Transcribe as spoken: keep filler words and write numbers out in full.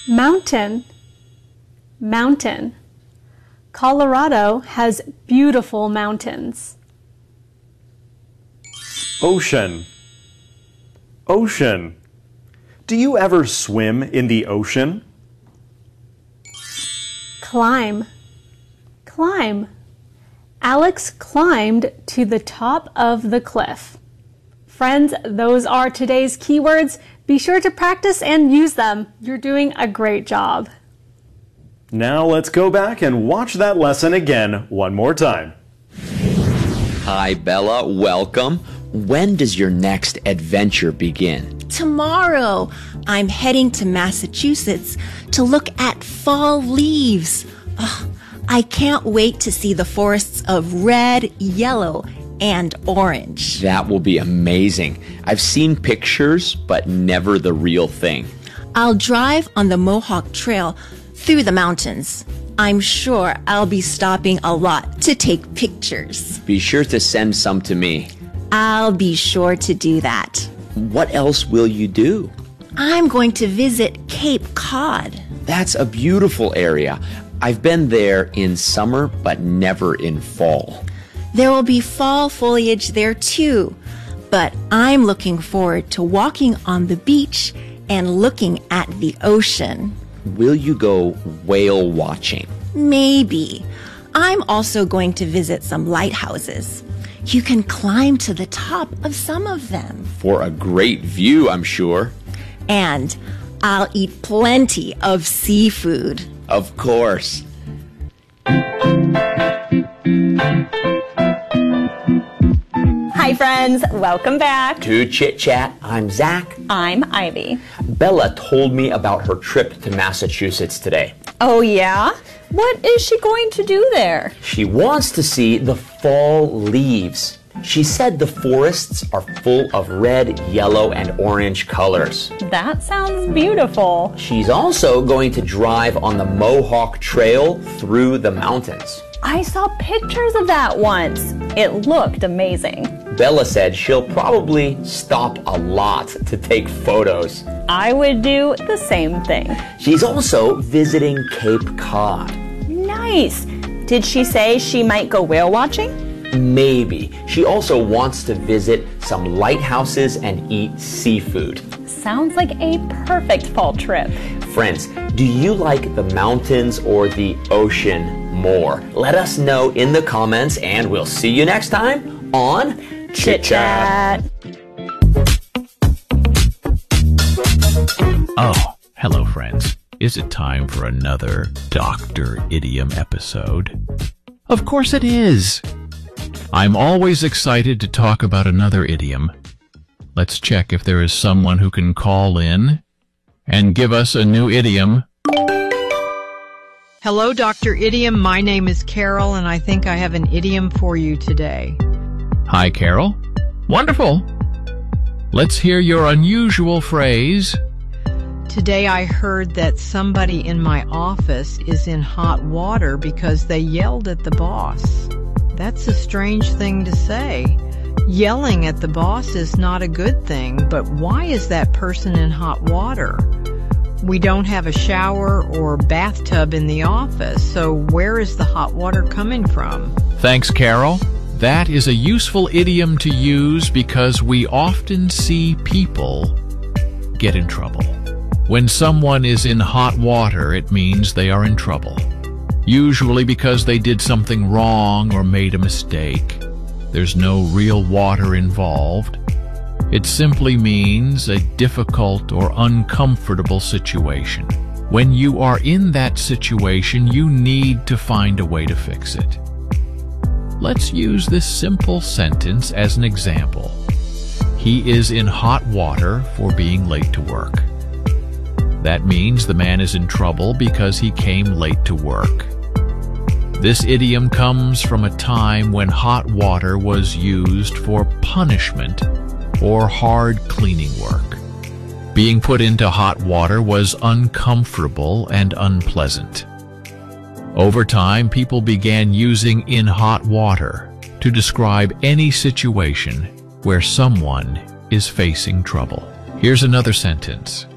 Mountain, mountain. Colorado has beautiful mountains. Ocean, ocean. Do you ever swim in the ocean? Climb, climb. Alex climbed to the top of the cliff. Friends, those are today's keywords. Be sure to practice and use them. You're doing a great job. Now let's go back and watch that lesson again one more time. Hi, Bella. Welcome. When does your next adventure begin? Tomorrow, I'm heading to Massachusetts to look at fall leaves. Oh, I can't wait to see the forests of red, yellow, and orange. That will be amazing. I've seen pictures, but never the real thing. I'll drive on the Mohawk Trail through the mountains. I'm sure I'll be stopping a lot to take pictures. Be sure to send some to me. I'll be sure to do that. What else will you do? I'm going to visit Cape Cod. That's a beautiful area. I've been there in summer, but never in fall. There will be fall foliage there too, but I'm looking forward to walking on the beach and looking at the ocean. Will you go whale watching? Maybe. I'm also going to visit some lighthouses. You can climb to the top of some of them. For a great view, I'm sure. And I'll eat plenty of seafood. Of course. Hi friends, welcome back to Chit Chat. I'm Zach. I'm Ivy. Bella told me about her trip to Massachusetts today. Oh yeah? What is she going to do there? She wants to see the fall leaves. She said the forests are full of red, yellow, and orange colors. That sounds beautiful. She's also going to drive on the Mohawk Trail through the mountains. I saw pictures of that once. It looked amazing. Bella said she'll probably stop a lot to take photos. I would do the same thing. She's also visiting Cape Cod. Nice. Did she say she might go whale watching? Maybe. She also wants to visit some lighthouses and eat seafood. Sounds like a perfect fall trip. Friends, do you like the mountains or the ocean more? Let us know in the comments, and we'll see you next time on Chit Chat. Oh, hello friends. Is it time for another Doctor Idiom episode? Of course it is. I'm always excited to talk about another idiom. Let's check if there is someone who can call in and give us a new idiom. Hello, Doctor Idiom. My name is Carol, and I think I have an idiom for you today. Hi, Carol. Wonderful. Let's hear your unusual phrase. Today I heard that somebody in my office is in hot water because they yelled at the boss. That's a strange thing to say. Yelling at the boss is not a good thing, but why is that person in hot water? We don't have a shower or bathtub in the office, so where is the hot water coming from? Thanks, Carol. That is a useful idiom to use because we often see people get in trouble. When someone is in hot water, it means they are in trouble. Usually because they did something wrong or made a mistake. There's no real water involved. It simply means a difficult or uncomfortable situation. When you are in that situation, you need to find a way to fix it. Let's use this simple sentence as an example. He is in hot water for being late to work. That means the man is in trouble because he came late to work. This idiom comes from a time when hot water was used for punishment or hard cleaning work. Being put into hot water was uncomfortable and unpleasant. Over time, people began using in hot water to describe any situation where someone is facing trouble. Here's another sentence.